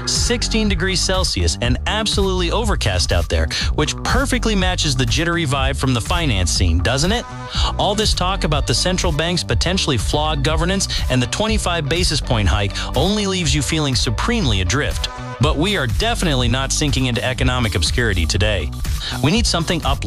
16 degrees Celsius, and absolutely overcast out there, which perfectly matches the jittery vibe from the finance scene, doesn't it? All this talk about the central bank's potentially flawed governance and the 25 basis point hike only leaves you feeling supremely adrift. But we are definitely not sinking into economic obscurity today. We need something up